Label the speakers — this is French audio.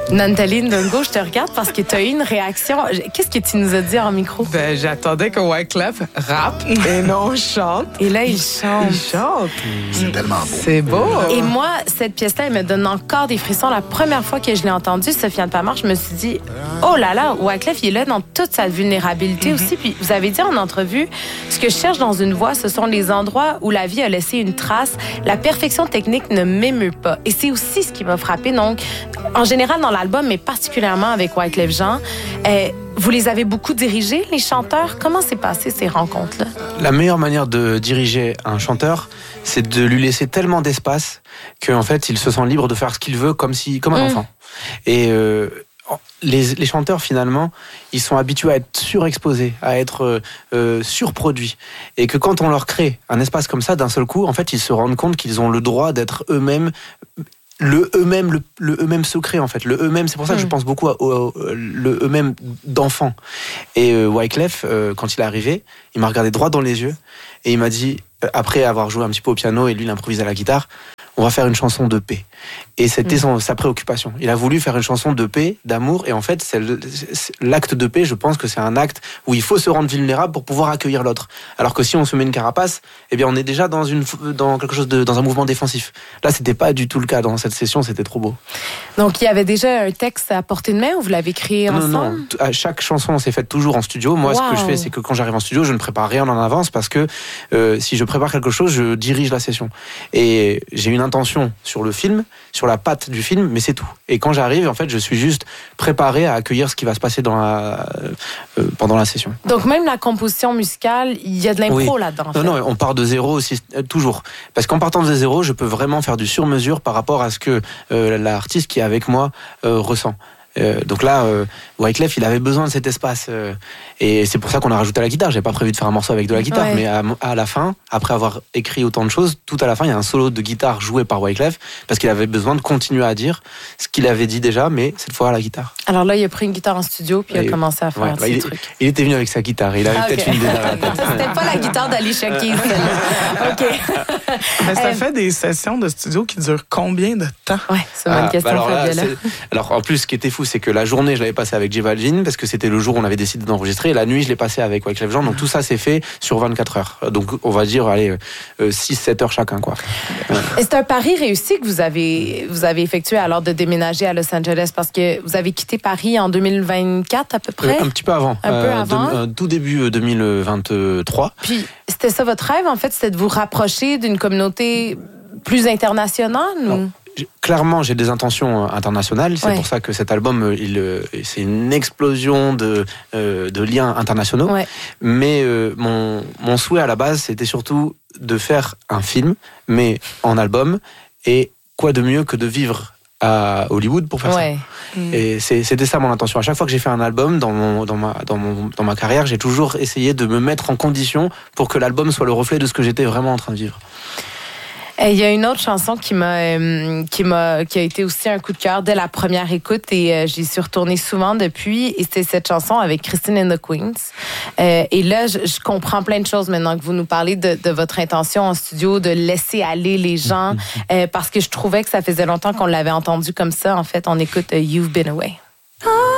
Speaker 1: Nantaline Dungo, je te regarde parce que tu as eu une réaction. Qu'est-ce que tu nous as dit en micro?
Speaker 2: Ben, j'attendais que Wyclef rappe et non chante.
Speaker 1: Et là, il chante.
Speaker 2: Il chante.
Speaker 3: C'est tellement beau.
Speaker 2: C'est beau.
Speaker 1: Et moi, cette pièce-là, elle me donne encore des frissons. La première fois que je l'ai entendue, Sofiane Pamart, je me suis dit, oh là là, Wyclef, il est là dans toute sa vulnérabilité aussi. Puis vous avez dit en entrevue, ce que je cherche dans une voix, ce sont les endroits où la vie a laissé une trace. La perfection technique ne m'émeut pas. Et c'est aussi ce qui m'a frappé. Donc, en général, dans l'album, mais particulièrement avec Wyclef Jean, vous les avez beaucoup dirigés, les chanteurs. Comment s'est passé ces rencontres-là?
Speaker 4: La meilleure manière de diriger un chanteur, c'est de lui laisser tellement d'espace qu'en fait, il se sent libre de faire ce qu'il veut comme un enfant. Et les chanteurs, finalement, ils sont habitués à être surexposés, à être surproduits. Et que quand on leur crée un espace comme ça, d'un seul coup, en fait, ils se rendent compte qu'ils ont le droit d'être eux-mêmes, le eux-mêmes secret, en fait. Le eux-mêmes, c'est pour ça que je pense beaucoup le eux-mêmes d'enfant. Et Wyclef, quand il est arrivé, il m'a regardé droit dans les yeux et il m'a dit, après avoir joué un petit peu au piano et lui, il improvisait à la guitare, on va faire une chanson de paix. Et c'était sa préoccupation. Il a voulu faire une chanson de paix, d'amour, et en fait, l'acte de paix, je pense que c'est un acte où il faut se rendre vulnérable pour pouvoir accueillir l'autre. Alors que si on se met une carapace, eh bien, on est déjà dans quelque chose dans un mouvement défensif. Là, c'était pas du tout le cas dans cette session, c'était trop beau. Donc,
Speaker 1: il y avait déjà un texte à portée de main ou vous l'avez créé ensemble?
Speaker 4: Non. Chaque chanson s'est faite toujours en studio. Moi, ce que je fais, c'est que quand j'arrive en studio, je ne prépare rien en avance parce que si je prépare quelque chose, je dirige la session. Et j'ai une intention sur le film, sur la patte du film, mais c'est tout. Et quand j'arrive, en fait, je suis juste préparé à accueillir ce qui va se passer pendant la session. Donc
Speaker 1: même la composition musicale, il y a de l'impro là-dedans.
Speaker 4: Non, on part de zéro aussi, toujours. Parce qu'en partant de zéro, je peux vraiment faire du sur-mesure par rapport à ce que l'artiste qui est avec moi ressent. Donc là, Wyclef, il avait besoin de cet espace. Et c'est pour ça qu'on a rajouté la guitare. J'avais pas prévu de faire un morceau avec de la guitare. Mais à la fin, après avoir écrit autant de choses, tout à la fin, il y a un solo de guitare joué par Wyclef parce qu'il avait besoin de continuer à dire ce qu'il avait dit déjà, mais cette fois à la guitare.
Speaker 1: Alors là, il a pris une guitare en studio puis il a commencé à faire ses trucs.
Speaker 4: Il était venu avec sa guitare. Il avait peut-être une idée derrière la tête.
Speaker 1: C'était pas la guitare d'Alicia Keys. OK.
Speaker 2: Mais ça fait des sessions de studio qui durent combien de temps?
Speaker 1: Ouais, c'est une bonne question, Fabiola.
Speaker 4: Alors, en plus, ce qui était fou, c'est que la journée, je l'avais passé avec J Balvin parce que c'était le jour où on avait décidé d'enregistrer. Et la nuit, je l'ai passé avec Wyclef Jean. Donc tout ça s'est fait sur 24 heures. Donc on va dire, 6-7 heures chacun, quoi.
Speaker 1: Et c'est un pari réussi que vous avez effectué alors de déménager à Los Angeles parce que vous avez quitté Paris en 2024 à peu près?
Speaker 4: Un petit peu avant. Tout début 2023.
Speaker 1: Puis c'était ça votre rêve, en fait? C'était de vous rapprocher d'une communauté plus internationale?
Speaker 4: Ou... Clairement, j'ai des intentions internationales. C'est pour ça que cet album, c'est une explosion de liens internationaux. Ouais. Mais mon souhait à la base, c'était surtout de faire un film, mais en album. Et quoi de mieux que de vivre à Hollywood pour faire ça. Et c'était ça mon intention. À chaque fois que j'ai fait un album dans ma carrière, j'ai toujours essayé de me mettre en condition pour que l'album soit le reflet de ce que j'étais vraiment en train de vivre.
Speaker 1: Il y a une autre chanson qui a été aussi un coup de cœur dès la première écoute et j'y suis retournée souvent depuis et c'est cette chanson avec Christine and the Queens. Et là, je comprends plein de choses maintenant que vous nous parlez de votre intention en studio de laisser aller les gens parce que je trouvais que ça faisait longtemps qu'on l'avait entendu comme ça. En fait, on écoute You've Been Away.